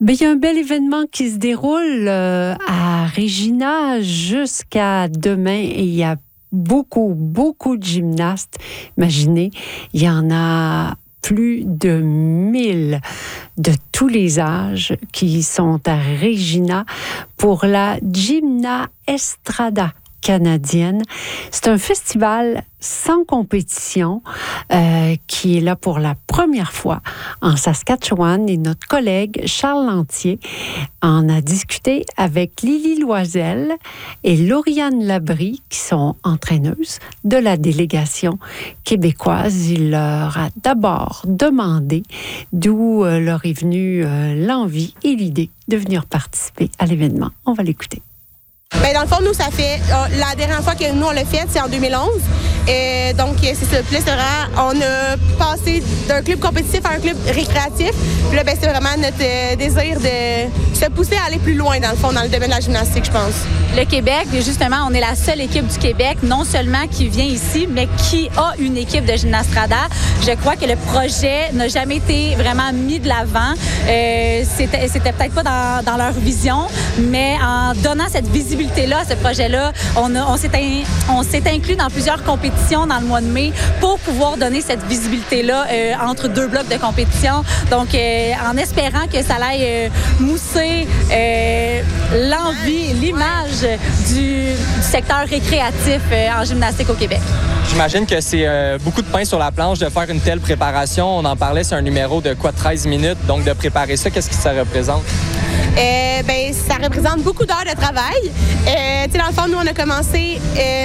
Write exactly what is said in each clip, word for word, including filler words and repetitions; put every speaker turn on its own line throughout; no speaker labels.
Bien, il y a un bel événement qui se déroule euh, à Regina jusqu'à demain et il y a beaucoup, beaucoup de gymnastes. Imaginez, il y en a plus de mille de tous les âges qui sont à Regina pour la Gymna Estrada canadienne. C'est un festival sans compétition euh, qui est là pour la première fois en Saskatchewan et notre collègue Charles Lantier en a discuté avec Lily Loisel et Lauriane Labrie qui sont entraîneuses de la délégation québécoise. Il leur a d'abord demandé d'où euh, leur est venue euh, l'envie et l'idée de venir participer à l'événement. On va l'écouter.
Bien, dans le fond, nous, ça fait... Euh, la dernière fois que nous, on l'a fait, c'est en deux mille onze. Et donc, c'est ça. Puis là, c'est vraiment... On a passé d'un club compétitif à un club récréatif. Puis là, ben, c'est vraiment notre euh, désir de se pousser à aller plus loin, dans le fond, dans le domaine de la gymnastique, je pense.
Le Québec, justement, on est la seule équipe du Québec, non seulement qui vient ici, mais qui a une équipe de Gymnastrada. Je crois que le projet n'a jamais été vraiment mis de l'avant. Euh, c'était, c'était peut-être pas dans, dans leur vision, mais en donnant cette visibilité-là à ce projet-là, on, a, on, s'est in, on s'est inclus dans plusieurs compétitions dans le mois de mai pour pouvoir donner cette visibilité-là euh, entre deux blocs de compétition. Donc, euh, en espérant que ça aille euh, mousser euh, l'envie, l'image Du, du secteur récréatif euh, en gymnastique au Québec.
J'imagine que c'est euh, beaucoup de pain sur la planche de faire une telle préparation. On en parlait, c'est un numéro de quoi, treize minutes. Donc, de préparer ça, qu'est-ce que ça représente?
Euh, ben, ça représente beaucoup d'heures de travail. Euh, tu sais, dans le fond, nous, on a commencé euh,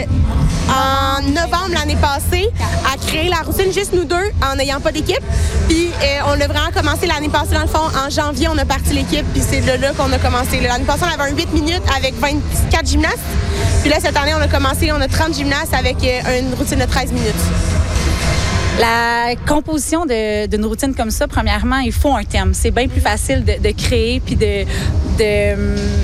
en novembre l'année passée à créer la routine, juste nous deux, en n'ayant pas d'équipe. Puis, euh, on a vraiment commencé l'année passée, dans le fond, en janvier, on a parti l'équipe, puis c'est de là qu'on a commencé. L'année passée, on avait un huit minutes avec vingt-quatre gymnastes. Puis là, cette année, on a commencé, on a trente gymnastes avec euh, une routine de treize minutes.
La composition de, d'une routine comme ça, premièrement, il faut un thème. C'est bien plus facile de, de créer puis de, de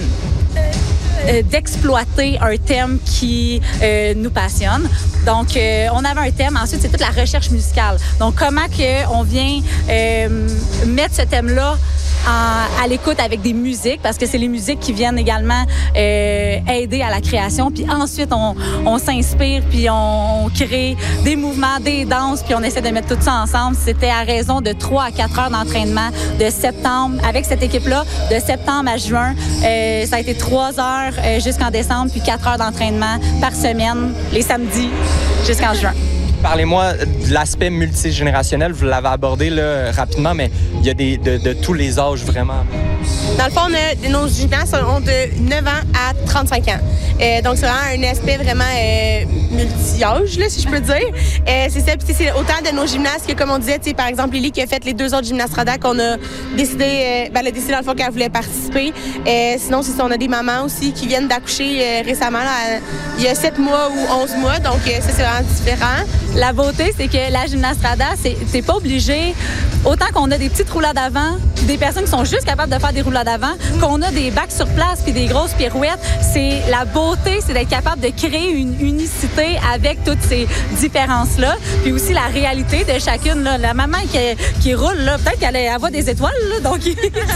euh, d'exploiter un thème qui euh, nous passionne. Donc, euh, on avait un thème. Ensuite, c'est toute la recherche musicale. Donc, comment que on vient euh, mettre ce thème-là En, à l'écoute avec des musiques, parce que c'est les musiques qui viennent également euh, aider à la création. Puis ensuite, on, on s'inspire, puis on, on crée des mouvements, des danses, puis on essaie de mettre tout ça ensemble. C'était à raison de trois à quatre heures d'entraînement de septembre, avec cette équipe-là, de septembre à juin. Euh, ça a été trois heures euh, jusqu'en décembre, puis quatre heures d'entraînement par semaine, les samedis jusqu'en juin.
Parlez-moi de l'aspect multigénérationnel. Vous l'avez abordé là, rapidement, mais il y a des, de, de tous les âges, vraiment.
Dans le fond, on a, nos gymnastes ont de neuf ans à trente-cinq ans. Euh, donc, c'est vraiment un aspect vraiment euh, multi-âge, là, si je peux dire. Euh, c'est ça, puis c'est autant de nos gymnastes que, comme on disait, par exemple, Lily qui a fait les deux autres Gymnastrada qu'on a décidé, euh, ben, elle a décidé dans le fond qu'elle voulait participer. Euh, sinon, c'est ça, on a des mamans aussi qui viennent d'accoucher euh, récemment, là, il y a sept mois ou onze mois. Donc, euh, ça, c'est vraiment différent.
La beauté, c'est que la Gymnastrada, c'est, t'es pas obligé, autant qu'on a des petites roulades avant, des personnes qui sont juste capables de faire des roulades avant, qu'on a des bacs sur place puis des grosses pirouettes, c'est la beauté, c'est d'être capable de créer une unicité avec toutes ces différences-là. Puis aussi la réalité de chacune. Là. La maman qui, qui roule, là, peut-être qu'elle a, elle voit des étoiles, là, donc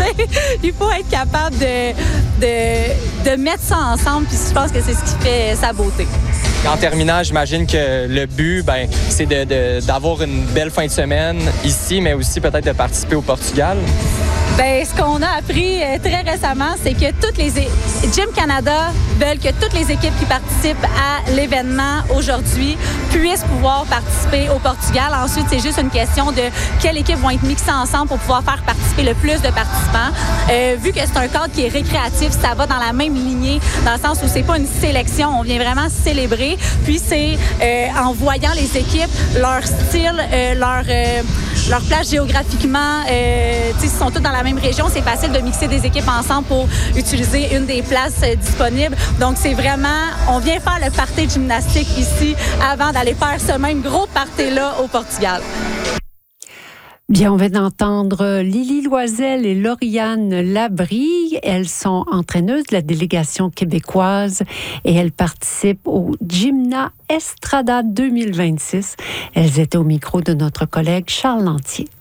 il faut être capable de, de, de mettre ça ensemble, puis je pense que c'est ce qui fait sa beauté.
En terminant, j'imagine que le but, ben, c'est de, de, d'avoir une belle fin de semaine ici, mais aussi peut-être de participer au Portugal.
Bien, ce qu'on a appris euh, très récemment, c'est que toutes les é- Gym Canada veulent que toutes les équipes qui participent à l'événement aujourd'hui puissent pouvoir participer au Portugal. Ensuite, c'est juste une question de quelles équipes vont être mixées ensemble pour pouvoir faire participer le plus de participants. Euh, vu que c'est un cadre qui est récréatif, ça va dans la même lignée, dans le sens où c'est pas une sélection, on vient vraiment célébrer. Puis c'est euh, en voyant les équipes, leur style, euh, leur, euh, leur place géographiquement, euh, tu sais, ils sont tous dans la même région, c'est facile de mixer des équipes ensemble pour utiliser une des places euh, disponibles. Donc, c'est vraiment, on vient faire le party de gymnastique ici avant d'aller faire ce même gros party-là au Portugal.
Bien, on vient d'entendre Lily Loisel et Lauriane Labrie. Elles sont entraîneuses de la délégation québécoise et elles participent au Gymna Estrada deux mille vingt-six. Elles étaient au micro de notre collègue Charles Lantier.